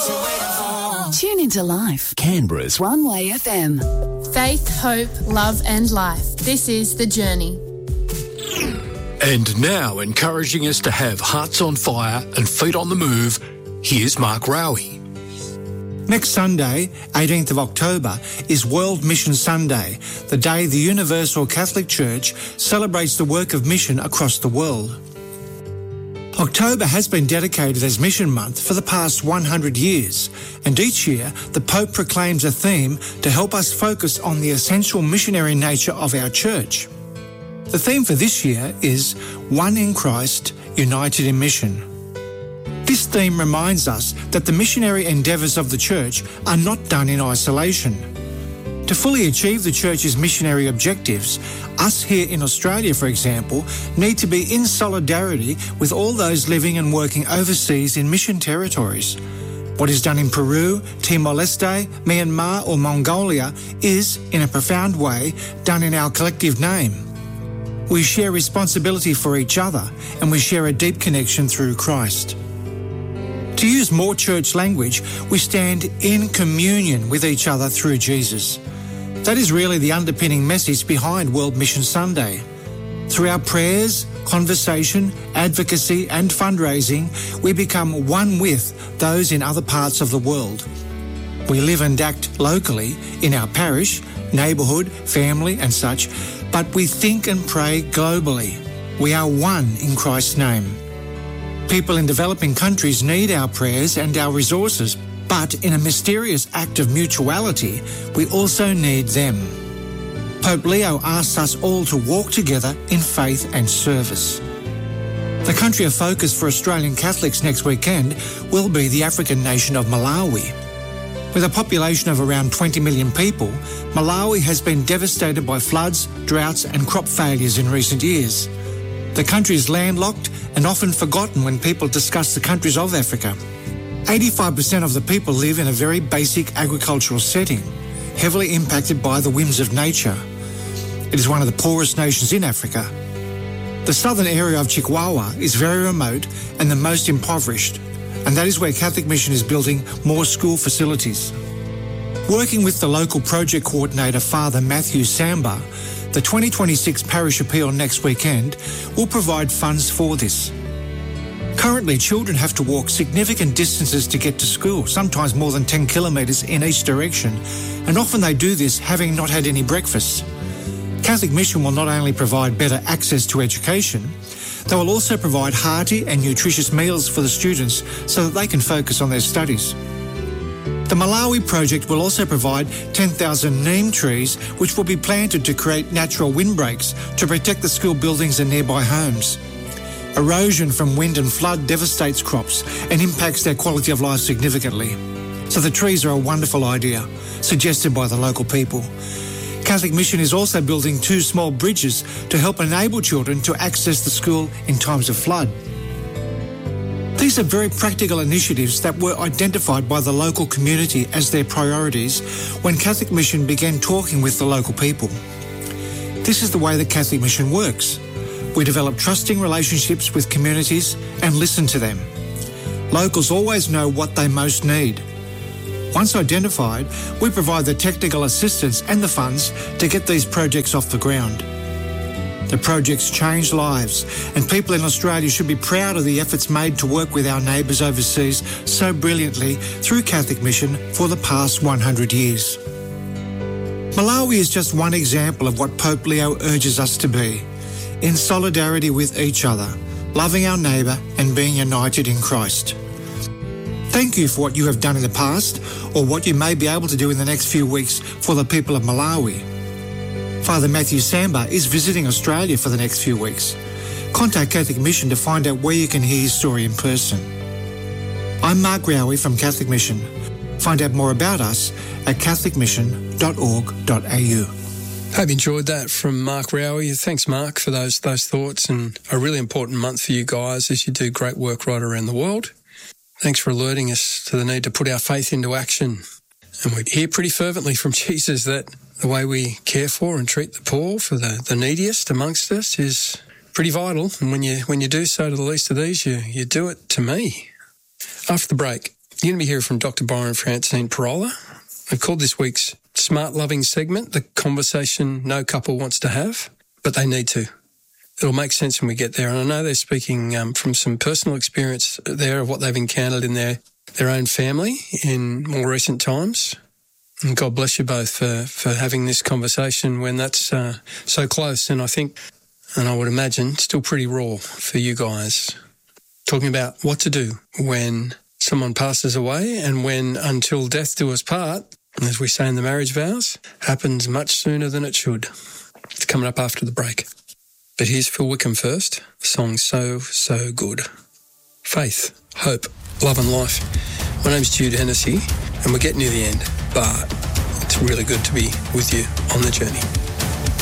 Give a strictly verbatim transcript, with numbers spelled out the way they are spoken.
Tune into Life, Canberra's One Way F M. Faith, hope, love and life. This is The Journey. And now, encouraging us to have hearts on fire and feet on the move, here's Mark Rowie. Next Sunday, eighteenth of October, is World Mission Sunday, the day the Universal Catholic Church celebrates the work of mission across the world. October has been dedicated as Mission Month for the past one hundred years, and each year the Pope proclaims a theme to help us focus on the essential missionary nature of our church. The theme for this year is One in Christ, United in Mission. This theme reminds us that the missionary endeavours of the Church are not done in isolation. To fully achieve the Church's missionary objectives, us here in Australia, for example, need to be in solidarity with all those living and working overseas in mission territories. What is done in Peru, Timor-Leste, Myanmar or Mongolia is, in a profound way, done in our collective name. We share responsibility for each other and we share a deep connection through Christ. To use more church language, we stand in communion with each other through Jesus. That is really the underpinning message behind World Mission Sunday. Through our prayers, conversation, advocacy and fundraising, we become one with those in other parts of the world. We live and act locally in our parish, neighbourhood, family and such, but we think and pray globally. We are one in Christ's name. People in developing countries need our prayers and our resources, but in a mysterious act of mutuality, we also need them. Pope Leo asks us all to walk together in faith and service. The country of focus for Australian Catholics next weekend will be the African nation of Malawi. With a population of around twenty million people, Malawi has been devastated by floods, droughts and crop failures in recent years. The country is landlocked and often forgotten when people discuss the countries of Africa. eighty-five percent of the people live in a very basic agricultural setting, heavily impacted by the whims of nature. It is one of the poorest nations in Africa. The southern area of Chihuahua is very remote and the most impoverished, and that is where Catholic Mission is building more school facilities. Working with the local project coordinator, Father Matthew Samba, the twenty twenty-six Parish Appeal next weekend will provide funds for this. Currently, children have to walk significant distances to get to school, sometimes more than ten kilometres in each direction, and often they do this having not had any breakfast. Catholic Mission will not only provide better access to education, they will also provide hearty and nutritious meals for the students so that they can focus on their studies. The Malawi project will also provide ten thousand neem trees which will be planted to create natural windbreaks to protect the school buildings and nearby homes. Erosion from wind and flood devastates crops and impacts their quality of life significantly. So the trees are a wonderful idea, suggested by the local people. Catholic Mission is also building two small bridges to help enable children to access the school in times of flood. These are very practical initiatives that were identified by the local community as their priorities when Catholic Mission began talking with the local people. This is the way that Catholic Mission works. We develop trusting relationships with communities and listen to them. Locals always know what they most need. Once identified, we provide the technical assistance and the funds to get these projects off the ground. The projects change lives, and people in Australia should be proud of the efforts made to work with our neighbours overseas so brilliantly through Catholic Mission for the past one hundred years. Malawi is just one example of what Pope Leo urges us to be, in solidarity with each other, loving our neighbour and being united in Christ. Thank you for what you have done in the past or what you may be able to do in the next few weeks for the people of Malawi. Father Matthew Samba is visiting Australia for the next few weeks. Contact Catholic Mission to find out where you can hear his story in person. I'm Mark Rowie from Catholic Mission. Find out more about us at catholic mission dot org dot a u. Hope you enjoyed that from Mark Rowie. Thanks, Mark, for those those thoughts, and a really important month for you guys as you do great work right around the world. Thanks for alerting us to the need to put our faith into action. And we hear pretty fervently from Jesus that the way we care for and treat the poor, for the, the neediest amongst us, is pretty vital. And when you when you do so to the least of these, you, you do it to me. After the break, You're going to be hearing from Doctor Byron Francine Parola. I've called this week's Smart Loving segment the conversation no couple wants to have, but they need to. It'll make sense when we get there. And I know they're speaking um, from some personal experience there of what they've encountered in their, their own family in more recent times. And God bless you both for, for having this conversation when that's uh, so close. And I think, and I would imagine, still pretty raw for you guys. Talking about what to do when someone passes away and when until death do us part, as we say in the marriage vows, happens much sooner than it should. It's coming up after the break. But here's Phil Wickham first. The song So, So Good. Faith, hope, love and life. My name's Jude Hennessy and we're getting near the end, but it's really good to be with you on the journey.